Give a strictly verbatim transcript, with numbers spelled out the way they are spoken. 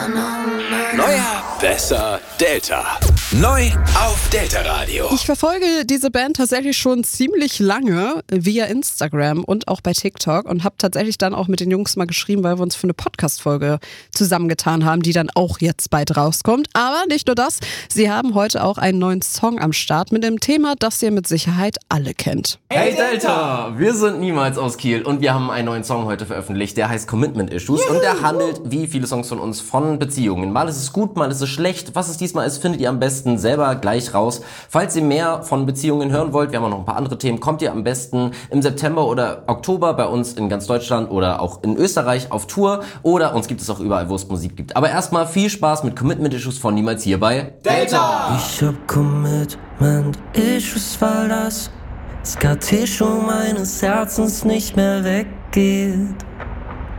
Neuer, besser, Delta. Neu auf Delta Radio. Ich verfolge diese Band tatsächlich schon ziemlich lange via Instagram und auch bei TikTok und habe tatsächlich dann auch mit den Jungs mal geschrieben, weil wir uns für eine Podcast-Folge zusammengetan haben, die dann auch jetzt bald rauskommt. Aber nicht nur das, sie haben heute auch einen neuen Song am Start mit einem Thema, das ihr mit Sicherheit alle kennt. Hey Delta, wir sind niemals aus Kiel und wir haben einen neuen Song heute veröffentlicht, der heißt Commitment Issues und der handelt, wie viele Songs von uns, von Beziehungen. Mal ist es gut, mal ist es schlecht. Was es diesmal ist, findet ihr am besten selber gleich raus. Falls ihr mehr von Beziehungen hören wollt, wir haben auch noch ein paar andere Themen, kommt ihr am besten im September oder Oktober bei uns in ganz Deutschland oder auch in Österreich auf Tour oder uns gibt es auch überall, wo es Musik gibt. Aber erstmal viel Spaß mit Commitment Issues von Niemals hier bei Delta! Ich hab Commitment Issues, weil das S K T schon meines Herzens nicht mehr weggeht.